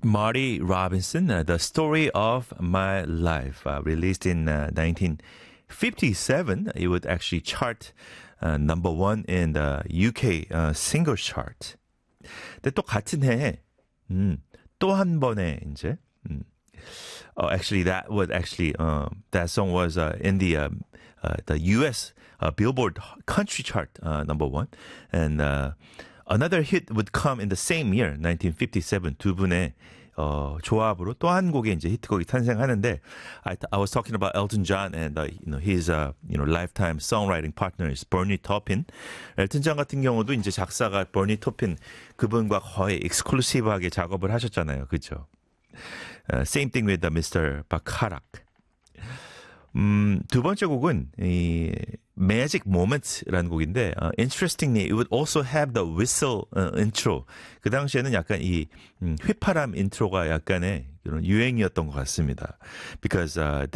Marty Robinson, The Story of My Life, released in 1957. It would actually chart number one in the UK single chart. 근데 또 같은 해에 또 한 번에 이제 actually that song was in the US Billboard country chart number one, and another hit would come in the same year, 1957. 두 분의 조합으로 또 한 곡의 이제 히트곡이 탄생하는데, I was talking about Elton John and his lifetime songwriting partner is Bernie Taupin. 엘튼 존 같은 경우도 이제 작사가 Bernie Taupin 그분과 거의 익스클루시브하게 작업을 하셨잖아요, 그렇죠? Same thing with Mr. Bacharach. 두 번째 곡은 이 Magic Moments라는 곡인데, interestingly, it would also have the whistle intro. 그 당시에는 약간 이 휘파람 인트로가 약간의 그런 유행이었던 것 같습니다. Because